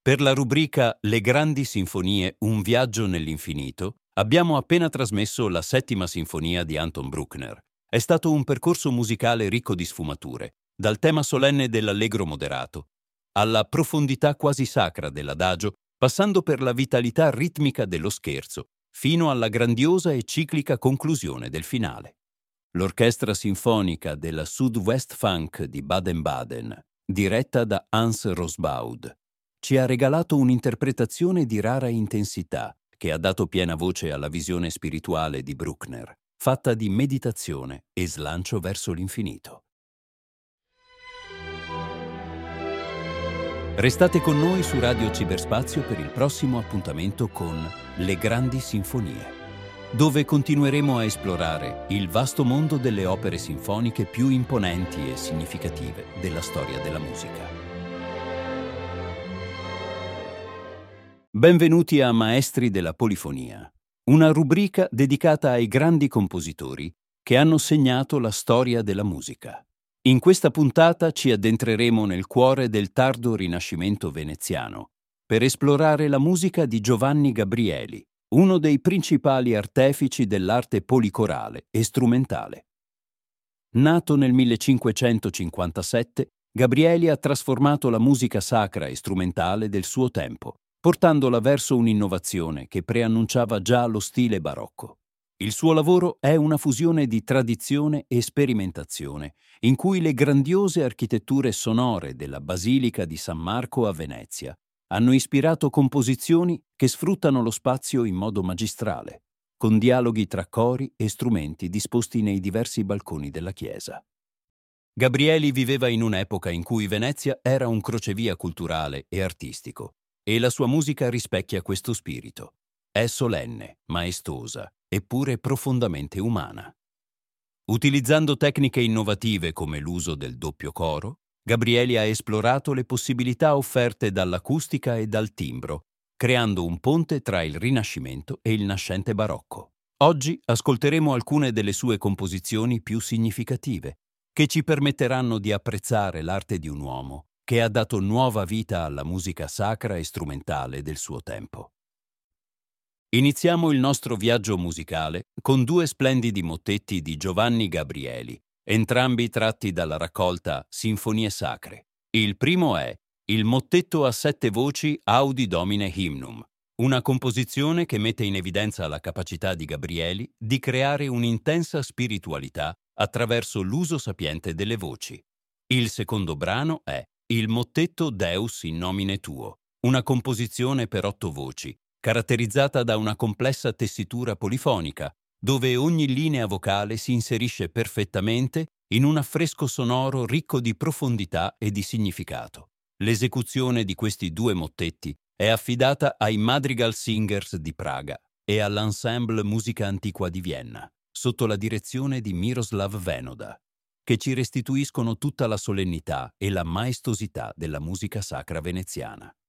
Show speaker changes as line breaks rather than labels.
Per la rubrica Le grandi sinfonie, un viaggio nell'infinito, abbiamo appena trasmesso la settima sinfonia di Anton Bruckner. È stato un percorso musicale ricco di sfumature, dal tema solenne dell'allegro moderato, alla profondità quasi sacra dell'adagio, passando per la vitalità ritmica dello scherzo, fino alla grandiosa e ciclica conclusione del finale. L'orchestra sinfonica della Südwestfunk di Baden-Baden, diretta da Hans Rosbaud, ci ha regalato un'interpretazione di rara intensità che ha dato piena voce alla visione spirituale di Bruckner, fatta di meditazione e slancio verso l'infinito. Restate con noi su Radio Ciberspazio per il prossimo appuntamento con Le grandi sinfonie, dove continueremo a esplorare il vasto mondo delle opere sinfoniche più imponenti e significative della storia della musica. Benvenuti a Maestri della Polifonia, una rubrica dedicata ai grandi compositori che hanno segnato la storia della musica. In questa puntata ci addentreremo nel cuore del tardo Rinascimento veneziano per esplorare la musica di Giovanni Gabrieli, uno dei principali artefici dell'arte policorale e strumentale. Nato nel 1557, Gabrieli ha trasformato la musica sacra e strumentale del suo tempo, portandola verso un'innovazione che preannunciava già lo stile barocco. Il suo lavoro è una fusione di tradizione e sperimentazione, in cui le grandiose architetture sonore della Basilica di San Marco a Venezia hanno ispirato composizioni che sfruttano lo spazio in modo magistrale, con dialoghi tra cori e strumenti disposti nei diversi balconi della chiesa. Gabrieli viveva in un'epoca in cui Venezia era un crocevia culturale e artistico, e la sua musica rispecchia questo spirito. È solenne, maestosa, eppure profondamente umana. Utilizzando tecniche innovative come l'uso del doppio coro, Gabrieli ha esplorato le possibilità offerte dall'acustica e dal timbro, creando un ponte tra il Rinascimento e il nascente barocco. Oggi ascolteremo alcune delle sue composizioni più significative, che ci permetteranno di apprezzare l'arte di un uomo che ha dato nuova vita alla musica sacra e strumentale del suo tempo. Iniziamo il nostro viaggio musicale con due splendidi mottetti di Giovanni Gabrieli, entrambi tratti dalla raccolta Sinfonie Sacre. Il primo è il mottetto a 7 voci Audi Domine Hymnum, una composizione che mette in evidenza la capacità di Gabrieli di creare un'intensa spiritualità attraverso l'uso sapiente delle voci. Il secondo brano è il mottetto Deus in nomine tuo, una composizione per 8 voci, caratterizzata da una complessa tessitura polifonica, dove ogni linea vocale si inserisce perfettamente in un affresco sonoro ricco di profondità e di significato. L'esecuzione di questi due mottetti è affidata ai Madrigal Singers di Praga e all'Ensemble Musica Antiqua di Vienna, sotto la direzione di Miroslav Venoda, che ci restituiscono tutta la solennità e la maestosità della musica sacra veneziana.